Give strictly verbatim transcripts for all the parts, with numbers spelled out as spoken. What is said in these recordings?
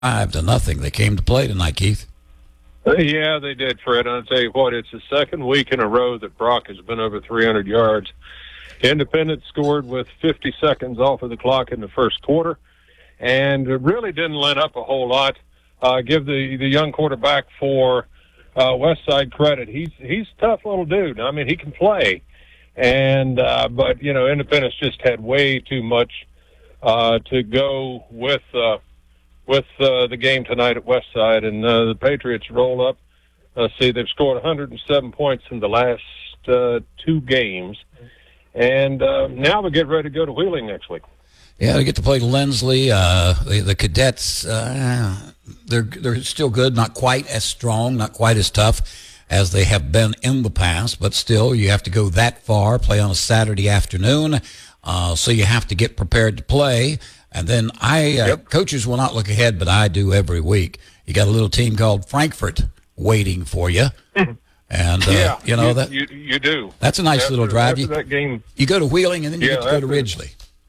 Five to nothing. They came to play tonight, Keith. Uh, yeah, they did, Fred. I'll tell you what, it's the second week in a row that Brock has been over three hundred yards. Independence scored with fifty seconds off of the clock in the first quarter, and it really didn't let up a whole lot. Uh, give the, the young quarterback for uh, Westside credit. He's he's a tough little dude. I mean, he can play. And uh, but, you know, Independence just had way too much uh, to go with uh, with uh, the game tonight at Westside. And uh, the Patriots roll up. Let's see, they've scored one hundred seven points in the last uh, two games. And uh, now we get ready to go to Wheeling next week. Yeah, they get to play Lindsley. Uh, the, the Cadets, uh, they're they're still good, not quite as strong, not quite as tough as they have been in the past, but still you have to go that far, play on a Saturday afternoon, uh, so you have to get prepared to play. And then I, uh, yep. coaches will not look ahead, but I do every week. You got a little team called Frankfort waiting for you. And, uh, yeah, you know, you, that you, you do. That's a nice after, little drive. After You, that game, you go to Wheeling, and then you yeah, get to go after, to Ridgely.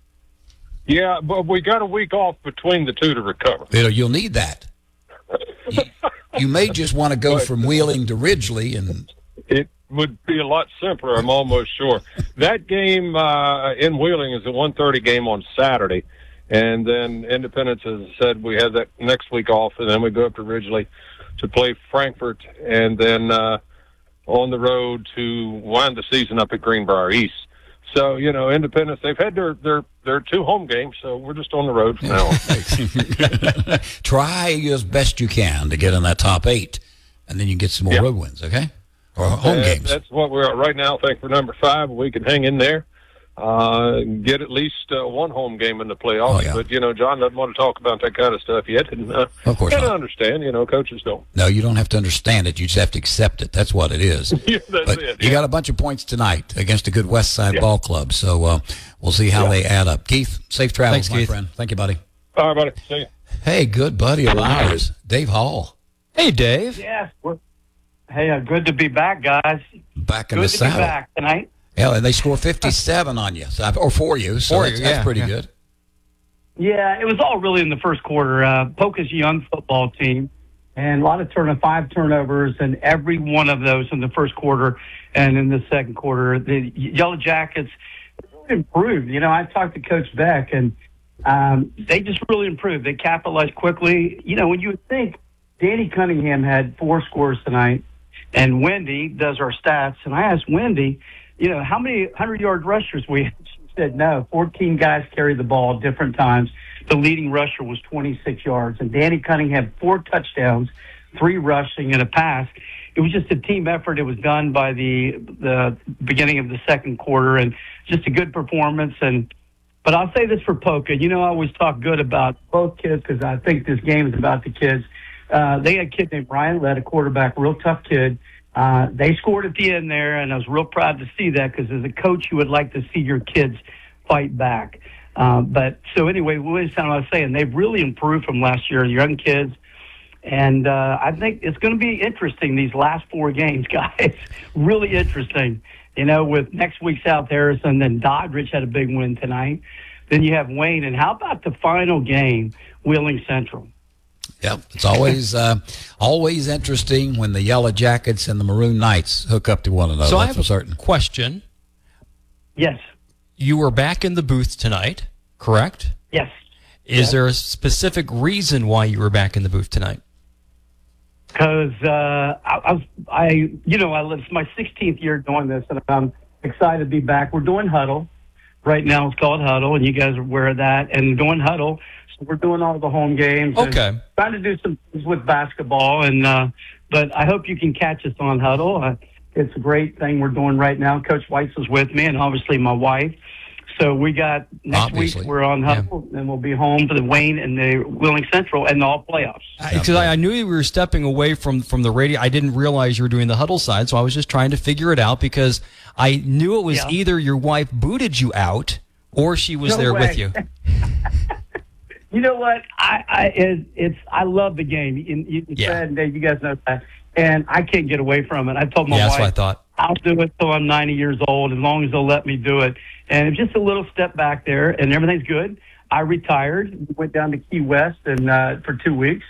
Yeah, but we got a week off between the two to recover. You know, you'll need that. you, you may just want to go but, from Wheeling to Ridgely. And it would be a lot simpler, I'm almost sure. That game uh, in Wheeling is a one thirty game on Saturday. And then Independence, as I said, we have that next week off, and then we go up to Ridgely to play Frankfort, and then uh, on the road to wind the season up at Greenbrier East. So, you know, Independence, they've had their, their, their two home games, so we're just on the road from now on. Try as best you can to get in that top eight, and then you get some more yep. road wins, okay? Or home uh, games. That's what we're at right now. I think we're number five. We can hang in there. Uh, get at least uh, one home game in the playoffs. Oh, yeah. But, you know, John doesn't want to talk about that kind of stuff yet. And, uh, of course not. not. Understand, you know, coaches don't. No, you don't have to understand it. You just have to accept it. That's what it is. yeah, that's but it. You yeah. got a bunch of points tonight against a good West Side yeah. ball club. So uh, we'll see how yeah. they add up. Keith, safe travels, Thanks, my Keith. friend. Thank you, buddy. All right, buddy. See you. Hey, good buddy of ours, Dave Hall. Hey, Dave. Yes. We're, hey, uh, good to be back, guys. Back in good the to saddle. Be back tonight. Yeah, and they score fifty-seven on you, so, or for you, so for that's, you, that's yeah, pretty yeah. good. Yeah, it was all really in the first quarter. Uh, Polka's a young football team, and a lot of turn five turnovers, and every one of those in the first quarter and in the second quarter. The Yellow Jackets improved. You know, I talked to Coach Beck, and um, they just really improved. They capitalized quickly. You know, when you would think Danny Cunningham had four scores tonight, and Wendy does our stats, and I asked Wendy, you know, how many hundred-yard rushers we had? She said no. fourteen guys carried the ball at different times. The leading rusher was twenty-six yards. And Danny Cunningham had four touchdowns, three rushing, and a pass. It was just a team effort. It was done by the the beginning of the second quarter, and just a good performance. And But I'll say this for Polka. You know, I always talk good about both kids because I think this game is about the kids. Uh, they had a kid named Ryan Lett, a quarterback, real tough kid. Uh, they scored at the end there, and I was real proud to see that because as a coach, you would like to see your kids fight back. Uh, but so anyway, what I was saying, they've really improved from last year, young kids. And uh, I think it's going to be interesting, these last four games, guys. Really interesting. You know, with next week South Harrison, then Doddridge had a big win tonight. Then you have Wayne. And how about the final game, Wheeling Central? Yep, it's always uh, always interesting when the Yellow Jackets and the Maroon Knights hook up to one another. So That's I have for a certain. question. Yes. You were back in the booth tonight, correct? Yes. Is yes. there a specific reason why you were back in the booth tonight? Because uh, I, I, was, I, you know, I, it's my sixteenth year doing this, and I'm excited to be back. We're doing Huddle. Right now it's called Huddle, and you guys are aware of that. And doing Huddle, so we're doing all the home games. Okay. Trying to do some things with basketball, and uh, but I hope you can catch us on Huddle. Uh, it's a great thing we're doing right now. Coach Weitz is with me, and obviously my wife. So we got next Obviously. week we're on Huddle, yeah. and we'll be home for the Wayne and the Wheeling Central and all playoffs. Because I, I knew you were stepping away from, from the radio. I didn't realize you were doing the Huddle side, so I was just trying to figure it out because I knew it was yeah. either your wife booted you out or she was no there way. with you. You know what? I, I it, it's I love the game. You, you, Yeah. Fred and Dave, you guys know that, and I can't get away from it. I told my Yeah, that's wife, what I thought. I'll do it till I'm ninety years old, as long as they'll let me do it. And it's just a little step back there, and everything's good. I retired, went down to Key West and uh, for two weeks.